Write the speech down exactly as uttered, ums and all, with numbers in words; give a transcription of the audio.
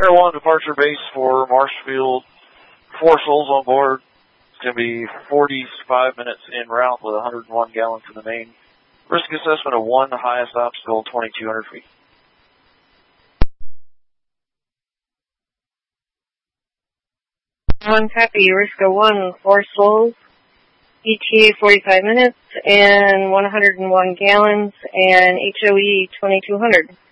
Sierra one departure base for Marshfield. Four souls on board. It's going to be forty-five minutes en route with one hundred one gallons in the main. Risk assessment of one, highest obstacle twenty-two hundred feet. One copy, Risco one, four souls, E T A forty-five minutes, and one hundred one gallons, and H O E twenty-two hundred.